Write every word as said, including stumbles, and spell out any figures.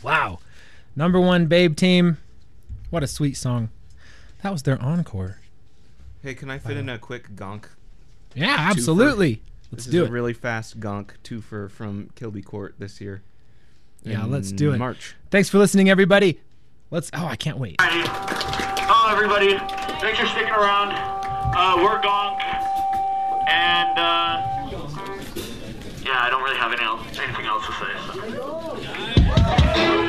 Wow. Number one Babe Team. What a sweet song. That was their encore. Hey, can I fit in a quick gonk? Yeah, absolutely. Twofer? Let's this do is it. a really fast gonk twofer from Kilby Court this year. Yeah, let's do it. March. Thanks for listening, everybody. Let's. Oh, I can't wait. Hello, everybody. Thanks for sticking around. Uh, we're Gonk, and uh, yeah, I don't really have any else, anything else to say. So.